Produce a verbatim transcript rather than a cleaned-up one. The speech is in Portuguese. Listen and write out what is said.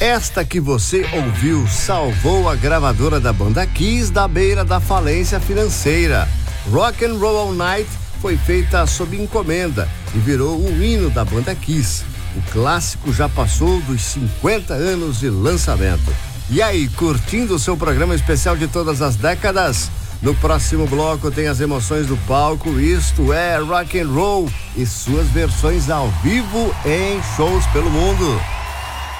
Esta que você ouviu salvou a gravadora da banda Kiss da beira da falência financeira. Rock and Roll All Night foi feita sob encomenda e virou um hino da banda Kiss. O clássico já passou dos cinquenta anos de lançamento. E aí, curtindo o seu programa especial de todas as décadas? No próximo bloco tem as emoções do palco, isto é rock and roll e suas versões ao vivo em shows pelo mundo.